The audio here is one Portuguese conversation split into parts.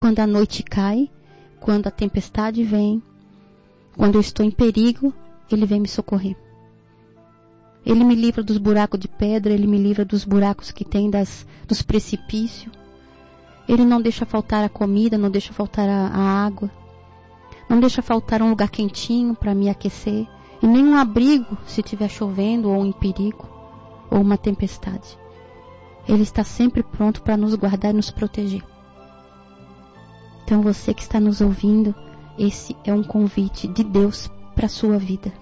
Quando a noite cai, quando a tempestade vem, quando eu estou em perigo, Ele vem me socorrer. Ele me livra dos buracos de pedra, Ele me livra dos buracos que tem dos precipícios. Ele não deixa faltar a comida, não deixa faltar a água. Não deixa faltar um lugar quentinho para me aquecer. E nem um abrigo se estiver chovendo ou em perigo, ou uma tempestade. Ele está sempre pronto para nos guardar e nos proteger. Então você que está nos ouvindo, esse é um convite de Deus para a sua vida.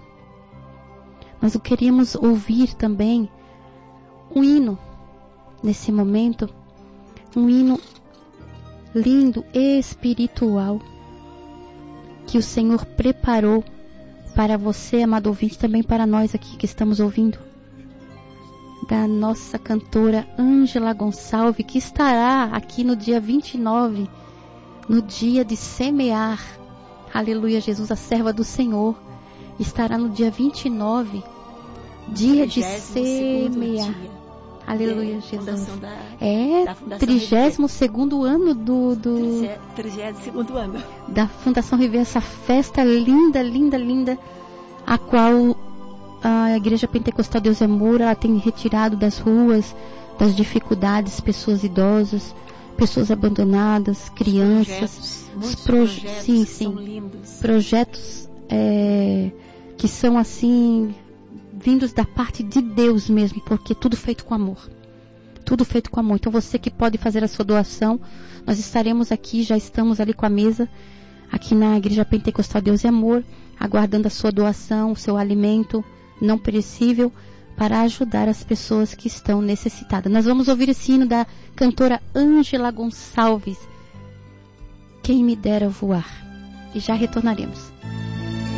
Nós queríamos ouvir também um hino nesse momento, um hino lindo, espiritual, que o Senhor preparou para você, amado ouvinte, também para nós aqui que estamos ouvindo, da nossa cantora Ângela Gonçalves, que estará aqui no dia 29, no dia de semear. Aleluia, Jesus, a serva do Senhor, estará no dia 29, dia de semear. Aleluia, Jesus. É 32º ano do 32º ano da Fundação Rever, essa festa linda, linda, linda, a qual a Igreja Pentecostal Deus é Amor, ela tem retirado das ruas, das dificuldades, pessoas idosas, pessoas abandonadas, crianças, projetos são lindos. Projetos que são assim vindos da parte de Deus mesmo, porque tudo feito com amor. Tudo feito com amor. Então você que pode fazer a sua doação, nós estaremos aqui, já estamos ali com a mesa, aqui na Igreja Pentecostal Deus é Amor, aguardando a sua doação, o seu alimento não perecível, para ajudar as pessoas que estão necessitadas. Nós vamos ouvir esse hino da cantora Ângela Gonçalves, Quem Me Dera Voar. E já retornaremos.